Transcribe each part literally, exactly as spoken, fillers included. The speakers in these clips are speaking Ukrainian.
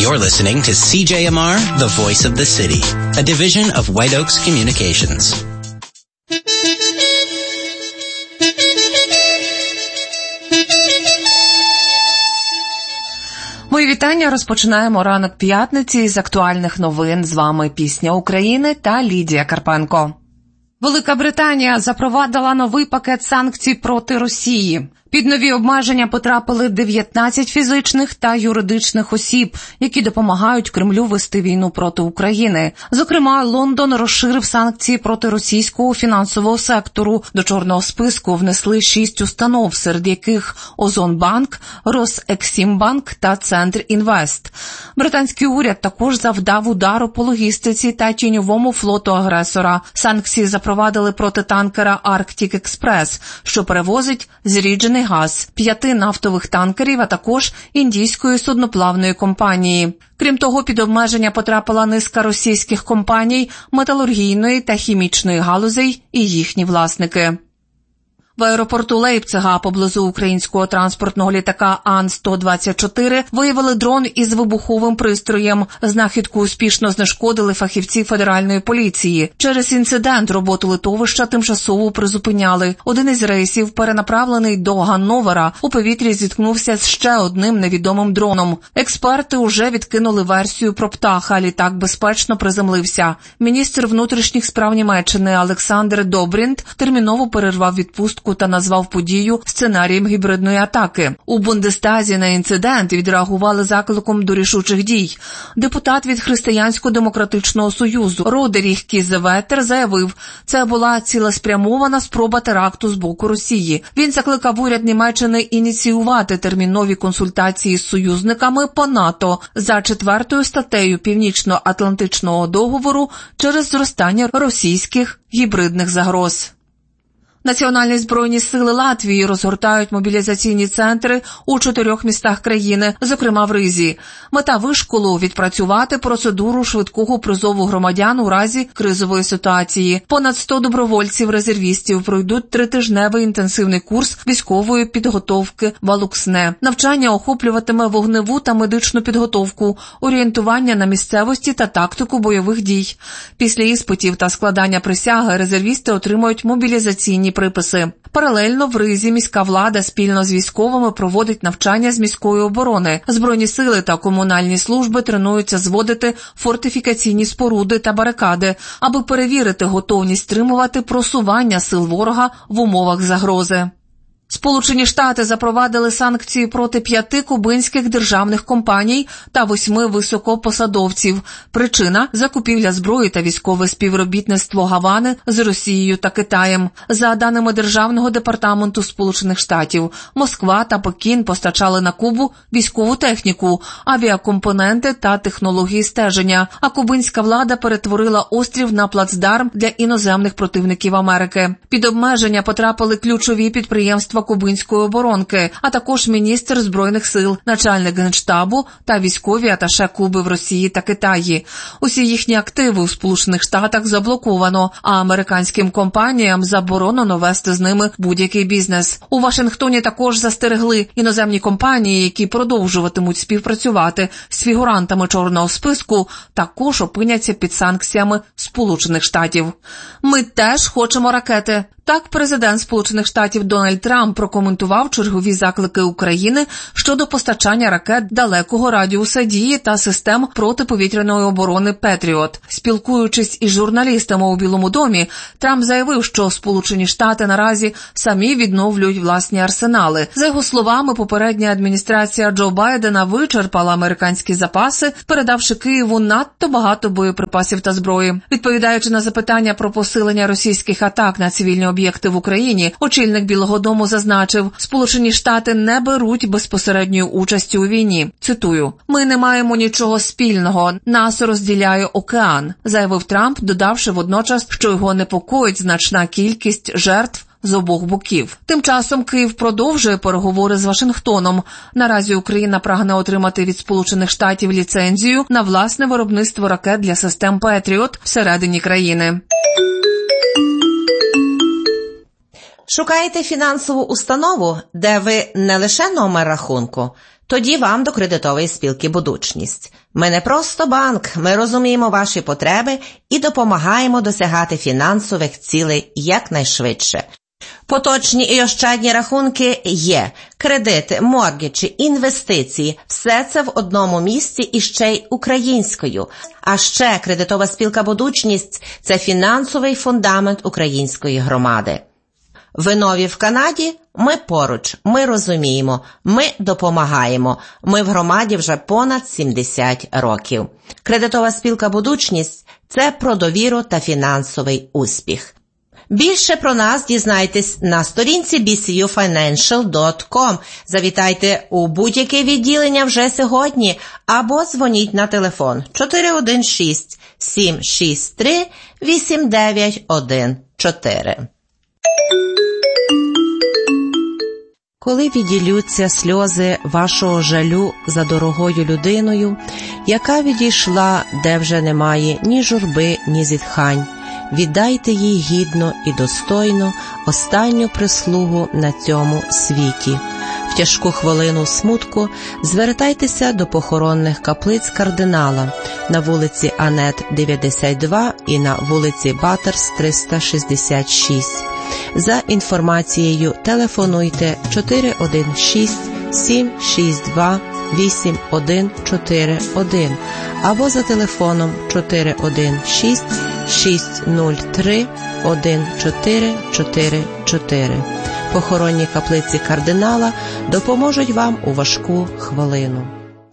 You're listening to C J M R, the voice of the city, a division of White Oaks Communications. Мої вітання. Розпочинаємо ранок п'ятниці з актуальних новин. З вами Пісня України та Лідія Карпенко. Велика Британія запровадила новий пакет санкцій проти Росії. Під нові обмеження потрапили дев'ятнадцять фізичних та юридичних осіб, які допомагають Кремлю вести війну проти України. Зокрема, Лондон розширив санкції проти російського фінансового сектору. До чорного списку внесли шість установ, серед яких Озонбанк, Росексімбанк та Центрінвест. Британський уряд також завдав удару по логістиці та тіньовому флоту агресора. Санкції запровадили проти танкера Arctic Express, що перевозить зріджений газ, п'яти нафтових танкерів, а також індійської судноплавної компанії. Крім того, під обмеження потрапила низка російських компаній, металургійної та хімічної галузей і їхні власники. В аеропорту Лейпцига поблизу українського транспортного літака Ан сто двадцять чотири виявили дрон із вибуховим пристроєм. Знахідку успішно знешкодили фахівці федеральної поліції. Через інцидент роботу литовища тимчасово призупиняли. Один із рейсів, перенаправлений до Ганновера, у повітрі зіткнувся з ще одним невідомим дроном. Експерти уже відкинули версію про птаха, літак безпечно приземлився. Міністр внутрішніх справ Німеччини Олександр Добрінт терміново перервав відпустку та назвав подію сценарієм гібридної атаки. У Бундестазі на інцидент відреагували закликом до рішучих дій. Депутат від Християнсько-демократичного союзу Родеріх Кізеветер заявив, це була цілеспрямована спроба теракту з боку Росії. Він закликав уряд Німеччини ініціювати термінові консультації з союзниками по НАТО за четвертою статтею Північно-Атлантичного договору через зростання російських гібридних загроз. Національні збройні сили Латвії розгортають мобілізаційні центри у чотирьох містах країни, зокрема в Ризі. Мета вишколу – відпрацювати процедуру швидкого призову громадян у разі кризової ситуації. Понад сто добровольців-резервістів пройдуть тритижневий інтенсивний курс військової підготовки «Валуксне». Навчання охоплюватиме вогневу та медичну підготовку, орієнтування на місцевості та тактику бойових дій. Після іспитів та складання присяги резервісти отримують мобілізаційні приписи. Паралельно в Ризі міська влада спільно з військовими проводить навчання з міської оборони. Збройні сили та комунальні служби тренуються зводити фортифікаційні споруди та барикади, аби перевірити готовність стримувати просування сил ворога в умовах загрози. Сполучені Штати запровадили санкції проти п'яти кубинських державних компаній та восьми високопосадовців. Причина – закупівля зброї та військове співробітництво Гавани з Росією та Китаєм. За даними Державного департаменту Сполучених Штатів, Москва та Пекін постачали на Кубу військову техніку, авіакомпоненти та технології стеження, а кубинська влада перетворила острів на плацдарм для іноземних противників Америки. Під обмеження потрапили ключові підприємства кубинської оборонки, а також міністр збройних сил, начальник Генштабу та військові аташе Куби в Росії та Китаї. Усі їхні активи у Сполучених Штатах заблоковано, а американським компаніям заборонено вести з ними будь-який бізнес. У Вашингтоні також застерегли іноземні компанії, які продовжуватимуть співпрацювати з фігурантами чорного списку, також опиняться під санкціями Сполучених Штатів. Ми теж хочемо ракети. Так, президент Сполучених Штатів Дональд Трамп прокоментував чергові заклики України щодо постачання ракет далекого радіуса дії та систем протиповітряної оборони «Петріот». Спілкуючись із журналістами у Білому домі, Трамп заявив, що Сполучені Штати наразі самі відновлюють власні арсенали. За його словами, попередня адміністрація Джо Байдена вичерпала американські запаси, передавши Києву надто багато боєприпасів та зброї. Відповідаючи на запитання про посилення російських атак на цивільні об'єкти в Україні, очільник Білого дому зазначив, Сполучені Штати не беруть безпосередньої участі у війні. Цитую, «Ми не маємо нічого спільного, нас розділяє океан», заявив Трамп, додавши водночас, що його непокоїть значна кількість жертв з обох боків. Тим часом Київ продовжує переговори з Вашингтоном. Наразі Україна прагне отримати від Сполучених Штатів ліцензію на власне виробництво ракет для систем «Петріот» всередині країни. Шукаєте фінансову установу, де ви не лише номер рахунку? Тоді вам до кредитової спілки «Будучність». Ми не просто банк, ми розуміємо ваші потреби і допомагаємо досягати фінансових цілей якнайшвидше. Поточні і ощадні рахунки є, кредити, моргіджі, інвестиції – все це в одному місці і ще й українською. А ще кредитова спілка «Будучність» – це фінансовий фундамент української громади. Ви нові в Канаді? Ми поруч, ми розуміємо, ми допомагаємо. Ми в громаді вже понад сімдесят років. Кредитова спілка «Будучність» – це про довіру та фінансовий успіх. Більше про нас дізнайтесь на сторінці бі сі ю файненшл дот ком. Завітайте у будь-яке відділення вже сьогодні або дзвоніть на телефон чотири один шість сім шість три вісім дев'ять один чотири. Коли віділються сльози вашого жалю за дорогою людиною, яка відійшла, де вже немає ні журби, ні зітхань, віддайте їй гідно і достойно останню прислугу на цьому світі. В тяжку хвилину смутку звертайтеся до похоронних каплиць кардинала на вулиці Анет дев'яносто два і на вулиці Баттерс триста шістдесят шість. За інформацією телефонуйте чотири один шість сім шість два вісім один чотири один або за телефоном чотири один шість шість нуль три один чотири чотири чотири. Похоронні каплиці кардинала допоможуть вам у важку хвилину.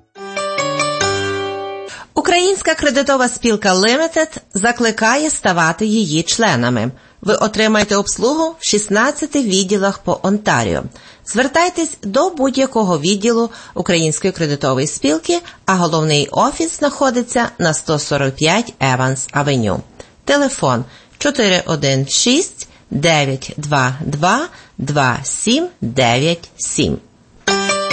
Українська кредитова спілка Limited закликає ставати її членами. Ви отримаєте обслугу в шістнадцяти відділах по Онтаріо. Звертайтесь до будь-якого відділу Української кредитової спілки, а головний офіс знаходиться на сто сорок п'ять Еванс Авеню. Телефон чотири один шість дев'ять два два два сім дев'ять сім.